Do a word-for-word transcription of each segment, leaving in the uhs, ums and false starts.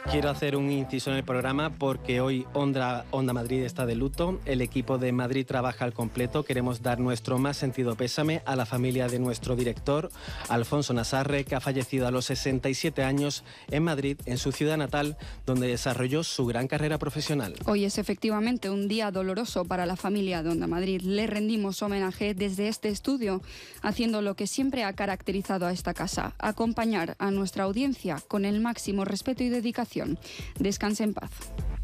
Quiero hacer un inciso en el programa porque hoy Onda, Onda Madrid está de luto. El equipo de Madrid trabaja al completo. Queremos dar nuestro más sentido pésame a la familia de nuestro director, Alfonso Nazarre, que ha fallecido a los sesenta y siete años en Madrid, en su ciudad natal, donde desarrolló su gran carrera profesional. Hoy es efectivamente un día doloroso para la familia de Onda Madrid. Le rendimos homenaje desde este estudio, haciendo lo que siempre ha caracterizado a esta casa: acompañar a nuestra audiencia con el máximo respeto y dedicación. Descanse en paz.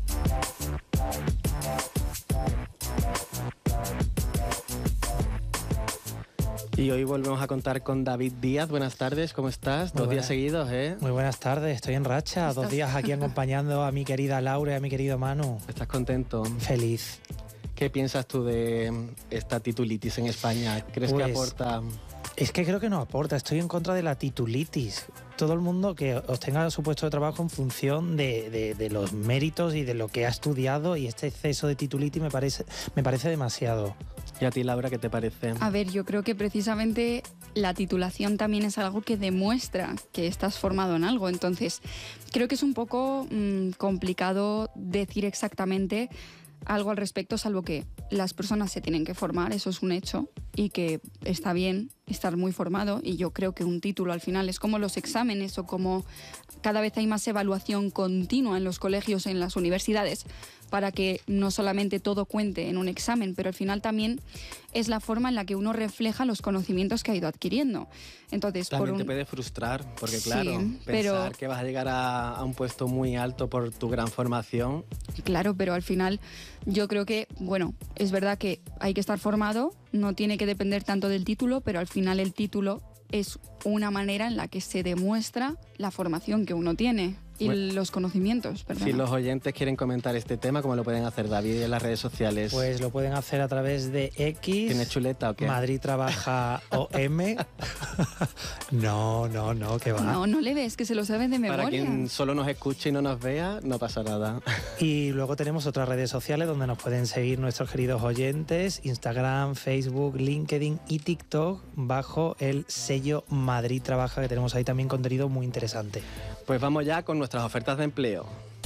Y hoy volvemos a contar con David Díaz. Buenas tardes, ¿cómo estás? Muy Dos buenas. días seguidos, ¿eh? Muy buenas tardes, estoy en racha. ¿Estás? Dos días aquí acompañando a mi querida Laura y a mi querido Manu. ¿Estás contento? Feliz. ¿Qué piensas tú de esta titulitis en España? ¿Crees pues, que aporta...? Es que creo que no aporta. Estoy en contra de la titulitis. Todo el mundo que obtenga su puesto de trabajo en función de, de, de los méritos y de lo que ha estudiado, y este exceso de titulitis me parece, me parece demasiado. ¿Y a ti, Laura, qué te parece? A ver, yo creo que precisamente la titulación también es algo que demuestra que estás formado en algo. Entonces, creo que es un poco mmm, complicado decir exactamente algo al respecto, salvo que las personas se tienen que formar, eso es un hecho, y que está bien estar muy formado, y yo creo que un título al final es como los exámenes, o como cada vez hay más evaluación continua en los colegios, en las universidades, para que no solamente todo cuente en un examen, pero al final también es la forma en la que uno refleja los conocimientos que ha ido adquiriendo. Entonces, también por un... te puede frustrar, porque claro, sí, pensar pero... que vas a llegar a, a un puesto muy alto por tu gran formación. Claro, pero al final yo creo que, bueno, es verdad que hay que estar formado, no tiene que depender tanto del título, pero al final el título es una manera en la que se demuestra la formación que uno tiene y bueno, los conocimientos. Perdona. Si los oyentes quieren comentar este tema, ¿cómo lo pueden hacer, David, en las redes sociales? Pues lo pueden hacer a través de X. ¿Tienes chuleta o qué? Madrid Trabaja O M. No, no, no, que va. No, no le ves, que se lo saben de memoria. Para quien solo nos escuche y no nos vea, no pasa nada. Y luego tenemos otras redes sociales donde nos pueden seguir nuestros queridos oyentes: Instagram, Facebook, LinkedIn y TikTok, bajo el sello Madrid Trabaja, que tenemos ahí también contenido muy interesante. Pues vamos ya con nuestras ofertas de empleo.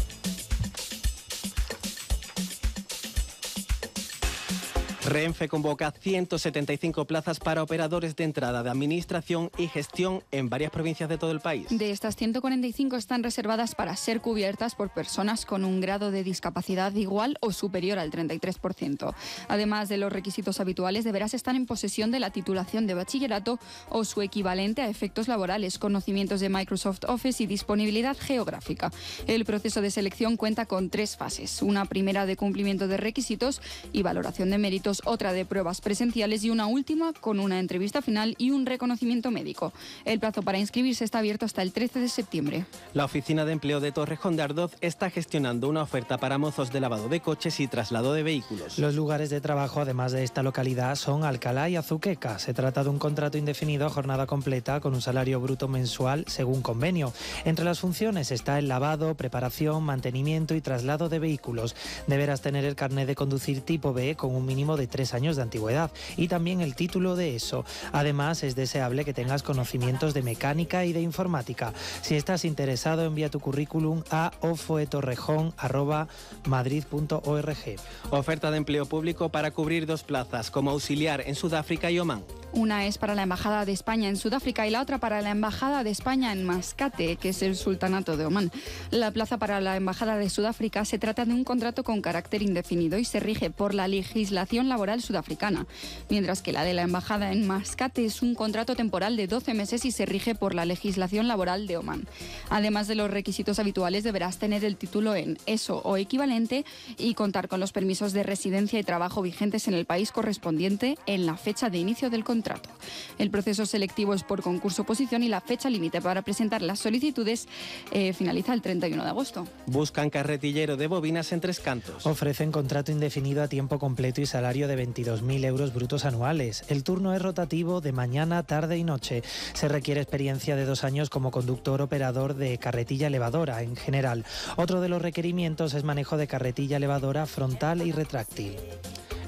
Renfe convoca ciento setenta y cinco plazas para operadores de entrada de administración y gestión en varias provincias de todo el país. De estas ciento cuarenta y cinco están reservadas para ser cubiertas por personas con un grado de discapacidad igual o superior al treinta y tres por ciento. Además de los requisitos habituales, deberás estar en posesión de la titulación de bachillerato o su equivalente a efectos laborales, conocimientos de Microsoft Office y disponibilidad geográfica. El proceso de selección cuenta con tres fases: una primera de cumplimiento de requisitos y valoración de méritos, otra de pruebas presenciales y una última con una entrevista final y un reconocimiento médico. El plazo para inscribirse está abierto hasta el trece de septiembre. La Oficina de Empleo de Torrejón de Ardoz está gestionando una oferta para mozos de lavado de coches y traslado de vehículos. Los lugares de trabajo, además de esta localidad, son Alcalá y Azuqueca. Se trata de un contrato indefinido a jornada completa con un salario bruto mensual según convenio. Entre las funciones está el lavado, preparación, mantenimiento y traslado de vehículos. Deberás tener el carnet de conducir tipo B con un mínimo de tres años de antigüedad y también el título de ESO. Además, es deseable que tengas conocimientos de mecánica y de informática. Si estás interesado, envía tu currículum a ofoetorrejón arroba madrid punto org. Oferta de empleo público para cubrir dos plazas como auxiliar en Sudáfrica y Omán. Una es para la Embajada de España en Sudáfrica y la otra para la Embajada de España en Mascate, que es el Sultanato de Omán. La plaza para la Embajada de Sudáfrica se trata de un contrato con carácter indefinido y se rige por la legislación laboral sudafricana, mientras que la de la Embajada en Mascate es un contrato temporal de doce meses y se rige por la legislación laboral de Omán. Además de los requisitos habituales, deberás tener el título en ESO o equivalente y contar con los permisos de residencia y trabajo vigentes en el país correspondiente en la fecha de inicio del contrato. Contrato. El proceso selectivo es por concurso-oposición y la fecha límite para presentar las solicitudes eh, finaliza el treinta y uno de agosto. Buscan carretillero de bobinas en Tres Cantos. Ofrecen contrato indefinido a tiempo completo y salario de veintidós mil euros brutos anuales. El turno es rotativo de mañana, tarde y noche. Se requiere experiencia de dos años como conductor operador de carretilla elevadora en general. Otro de los requerimientos es manejo de carretilla elevadora frontal y retráctil.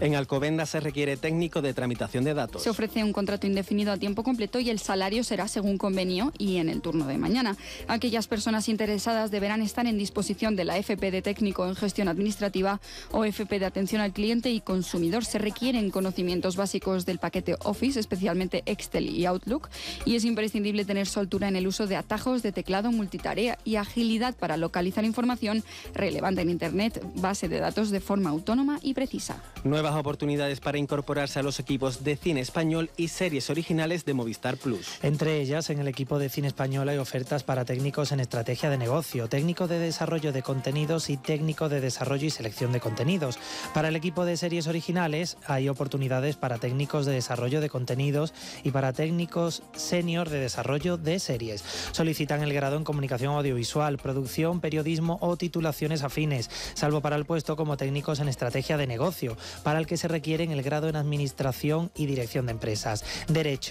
En Alcobendas se requiere técnico de tramitación de datos. Se ofrece un contrato indefinido a tiempo completo y el salario será según convenio y en el turno de mañana. Aquellas personas interesadas deberán estar en disposición de la F P de técnico en gestión administrativa o F P de atención al cliente y consumidor. Se requieren conocimientos básicos del paquete Office, especialmente Excel y Outlook, y es imprescindible tener soltura en el uso de atajos de teclado multitarea y agilidad para localizar información relevante en Internet, base de datos de forma autónoma y precisa. Nuevas oportunidades para incorporarse a los equipos de cine español y series originales de Movistar Plus. Entre ellas, en el equipo de cine español hay ofertas para técnicos en estrategia de negocio, técnico de desarrollo de contenidos y técnico de desarrollo y selección de contenidos. Para el equipo de series originales hay oportunidades para técnicos de desarrollo de contenidos y para técnicos senior de desarrollo de series. Solicitan el grado en comunicación audiovisual, producción, periodismo o titulaciones afines, salvo para el puesto como técnicos en estrategia de negocio, para el que se requieren el grado en administración y dirección de empresas. Derecho